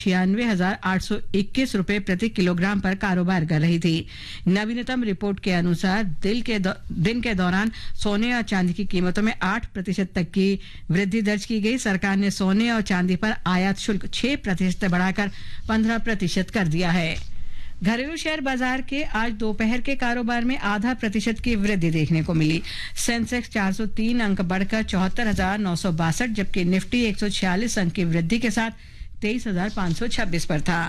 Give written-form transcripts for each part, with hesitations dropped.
96,821 रुपए प्रति किलोग्राम पर कारोबार कर रही थी। नवीनतम रिपोर्ट के अनुसार दिन के दौरान सोने और चांदी की कीमतों में 8% तक की वृद्धि दर्ज की गई। सरकार ने सोने और चांदी पर आयात शुल्क 6% बढ़ाकर 15% कर दिया है। घरेलू शेयर बाजार के आज दोपहर के कारोबार में 0.5% की वृद्धि देखने को मिली। सेंसेक्स 403 अंक बढ़कर 74,962, जबकि निफ्टी 146 अंक की वृद्धि के साथ 23,526 पर था।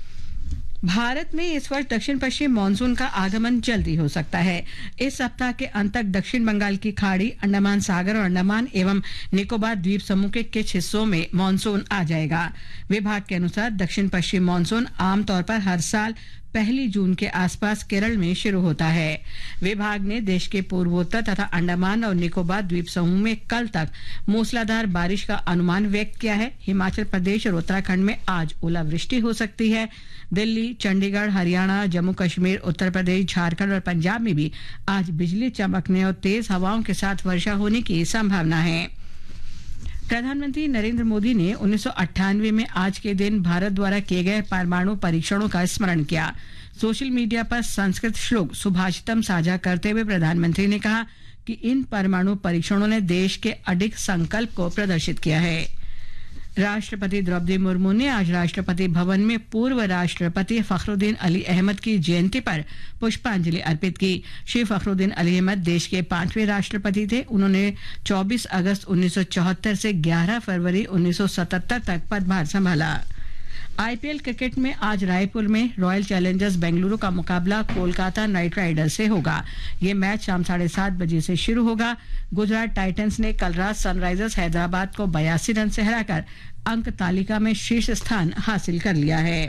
भारत में इस वर्ष दक्षिण पश्चिम मानसून का आगमन जल्दी हो सकता है। इस सप्ताह के अंत तक दक्षिण बंगाल की खाड़ी, अंडमान सागर और अंडमान एवं निकोबार द्वीप समूह के कुछ हिस्सों में मानसून आ जाएगा। विभाग के अनुसार दक्षिण पश्चिम मानसून आमतौर पर हर साल 1 जून के आसपास केरल में शुरू होता है। विभाग ने देश के पूर्वोत्तर तथा अंडमान और निकोबार द्वीप समूह में कल तक मूसलाधार बारिश का अनुमान व्यक्त किया है। हिमाचल प्रदेश और उत्तराखंड में आज ओलावृष्टि हो सकती है। दिल्ली, चंडीगढ़, हरियाणा, जम्मू कश्मीर, उत्तर प्रदेश, झारखंड और पंजाब में भी आज बिजली चमकने और तेज हवाओं के साथ वर्षा होने की संभावना है। प्रधानमंत्री नरेंद्र मोदी ने 1998 में आज के दिन भारत द्वारा किए गए परमाणु परीक्षणों का स्मरण किया। सोशल मीडिया पर संस्कृत श्लोक सुभाषितम साझा करते हुए प्रधानमंत्री ने कहा कि इन परमाणु परीक्षणों ने देश के अडिग संकल्प को प्रदर्शित किया है। राष्ट्रपति द्रौपदी मुर्मू ने आज राष्ट्रपति भवन में पूर्व राष्ट्रपति फखरुद्दीन अली अहमद की जयंती पर पुष्पांजलि अर्पित की। श्री फखरुद्दीन अली अहमद देश के 5वें राष्ट्रपति थे। उन्होंने 24 अगस्त 1974 से 11 फरवरी 1977 तक पदभार संभाला। आईपीएल क्रिकेट में आज रायपुर में रॉयल चैलेंजर्स बेंगलुरु का मुकाबला कोलकाता नाइट राइडर्स से होगा। ये मैच शाम 7:30 बजे से शुरू होगा। गुजरात टाइटंस ने कल रात सनराइजर्स हैदराबाद को 82 रन से हराकर अंक तालिका में शीर्ष स्थान हासिल कर लिया है।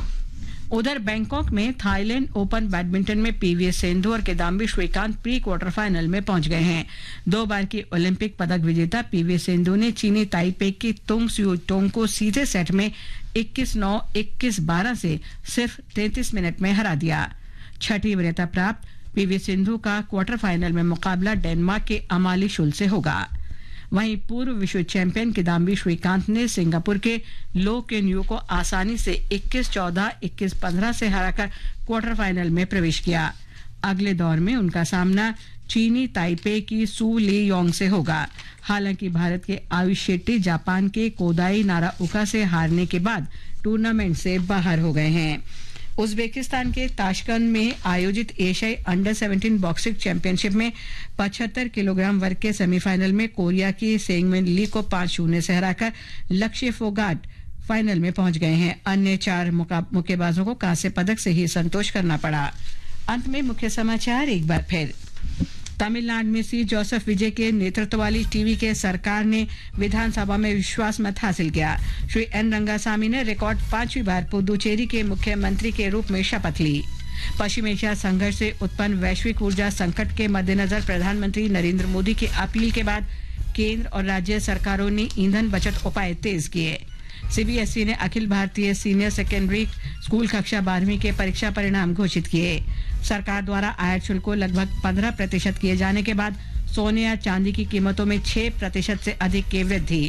उधर बैंकॉक में थाईलैंड ओपन बैडमिंटन में पीवी सिंधु और Kidambi Shrikant pre quarter final में पहुंच गए हैं। 2 बार की ओलंपिक पदक विजेता पीवी सिंधु ने चीनी ताइपे की तुंग स्यू टोंग को सीधे सेट में 21-9, 21-12 से सिर्फ 33 मिनट में हरा दिया। छठी वरीयता प्राप्त पीवी सिंधु का क्वार्टर फाइनल में मुकाबला डेनमार्क के अमाली शुल से होगा। वहीं पूर्व विश्व चैंपियन किदाम्बी श्रीकांत ने सिंगापुर के लो केन यू को आसानी से 21-14, 21-15 से हराकर क्वार्टर फाइनल में प्रवेश किया। अगले दौर में उनका सामना चीनी ताइपे की सू ली योंग से होगा। हालांकि भारत के आयुष शेट्टी जापान के कोदाई नाराउका से हारने के बाद टूर्नामेंट से बाहर हो गए हैं। उज्बेकिस्तान के ताशकंद में आयोजित एशियाई अंडर 17 बॉक्सिंग चैंपियनशिप में 75 किलोग्राम वर्ग के सेमीफाइनल में कोरिया की सेंगमिन ली को 5-0 से हराकर लक्ष्य फोगाट फाइनल में पहुंच गए हैं। अन्य 4 मुक्केबाजों को कांस्य पदक से ही संतोष करना पड़ा। अंत में मुख्य समाचार एक बार फिर। तमिलनाडु में सी जोसेफ विजय के नेतृत्व वाली टीवी के सरकार ने विधानसभा में विश्वास मत हासिल किया। श्री एन रंगासामी ने रिकॉर्ड 5वीं बार पुदुचेरी के मुख्यमंत्री के रूप में शपथ ली। पश्चिम एशिया संघर्ष से उत्पन्न वैश्विक ऊर्जा संकट के मद्देनजर प्रधानमंत्री नरेंद्र मोदी की अपील के बाद केंद्र और राज्य सरकारों ने ईंधन बचत उपाय तेज किए। सीबीएसई ने Akhil Bharatiya senior secondary school कक्षा 12वीं के परीक्षा परिणाम घोषित किए। सरकार द्वारा आयात शुल्क को लगभग 15% किए जाने के बाद सोने या चांदी की कीमतों में 6% से अधिक की वृद्धि।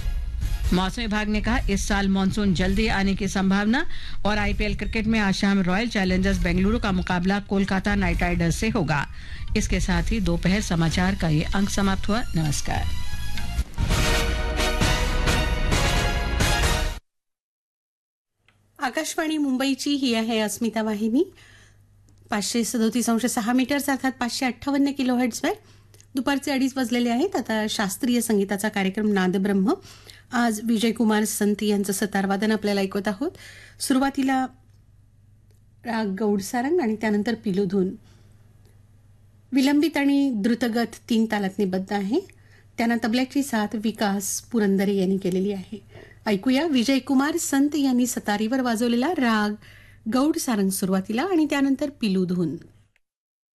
मौसम विभाग ने कहा इस साल मानसून जल्दी आने की संभावना। और आईपीएल क्रिकेट में आज शाम रॉयल चैलेंजर्स बेंगलुरु का मुकाबला कोलकाता नाइट राइडर्स से होगा। इसके साथ ही दोपहर समाचार का ये अंक समाप्त हुआ। नमस्कार। आकाशवाणी मुंबईची ही आहे अस्मिता वाहिनी 537.6 मीटर्स अर्थात 558 किलोहर्ट्झवर दुपारचे 2:30 वाजलेले आहेत। आता शास्त्रीय संगीताचा कार्यक्रम नादब्रह्म। आज विजयकुमार संत यांचं सतारवादन आपल्याला ऐकवत आहोत। सुरुवातीला राग गौडसारंग आणि त्यानंतर पिलूधून विलंबित आणि द्रुतगत 3 तालात निबद्ध आहे। त्यांना तबल्याची साथ विकास पुरंदरे यांनी केलेली आहे। ऐकूया विजयकुमार संत यांनी सतारीवर वाजवलेला राग गौड सारंग सुरुवातीला आणि त्यानंतर पिलूधून।